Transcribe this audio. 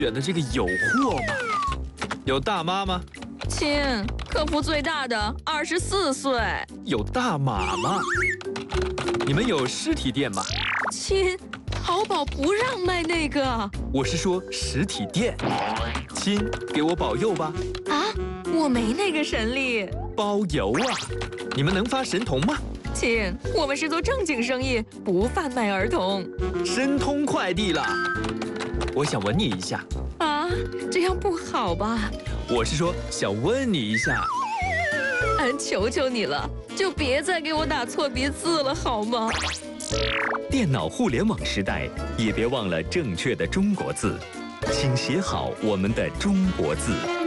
远的这个有货吗？有大妈吗？ 亲，客服最大的24岁。 有大码吗？你们有实体店吗？ 亲，淘宝不让卖那个。 我是说实体店。亲，给我保佑吧。 啊，我没那个神力。 包邮啊！你们能发神童吗？ 亲，我们是做正经生意，不贩卖儿童。 申通快递啦！我想吻你一下。 啊，这样不好吧？ 我是说想问你一下。 求求你了，就别再给我打错别字了，好吗？ 电脑互联网时代，也别忘了正确的中国字，请写好我们的中国字。